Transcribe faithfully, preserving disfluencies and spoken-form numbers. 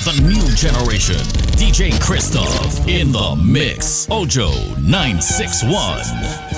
The new generation. D J Christoph in the mix. Ojo nine six one.